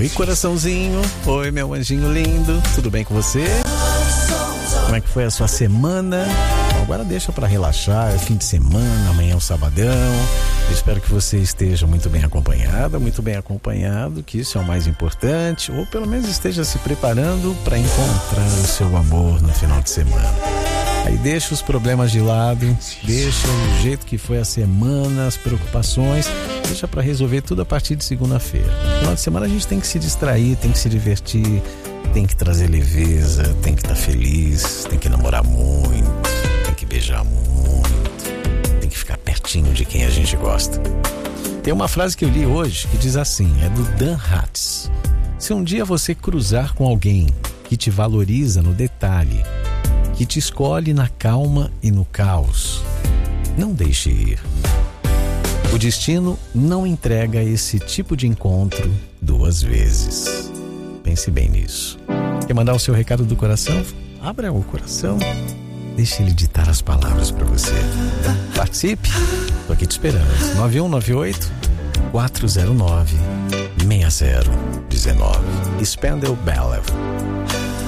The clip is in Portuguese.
Oi, coraçãozinho. Oi, meu anjinho lindo. Tudo bem com você? Como é que foi a sua semana? Agora deixa pra relaxar, é fim de semana, amanhã é um sabadão. Eu espero que você esteja muito bem acompanhada, muito bem acompanhado, que isso é o mais importante, ou pelo menos esteja se preparando para encontrar o seu amor no final de semana. Aí deixa os problemas de lado, deixa o jeito que foi a semana, as preocupações, deixa para resolver tudo a partir de segunda-feira. No final de semana a gente tem que se distrair, tem que se divertir, tem que trazer leveza, tem que estar feliz, tem que namorar muito, tem que beijar muito, tem que ficar pertinho de quem a gente gosta. Tem uma frase que eu li hoje que diz assim, é do Dan Hatz: se um dia você cruzar com alguém que te valoriza no detalhe, que te escolhe na calma e no caos, não deixe ir. O destino não entrega esse tipo de encontro duas vezes. Pense bem nisso. Quer mandar o seu recado do coração? Abra o coração, deixe ele ditar as palavras para você. Participe, tô aqui te esperando. 9198-409-6019. Spandau Ballet.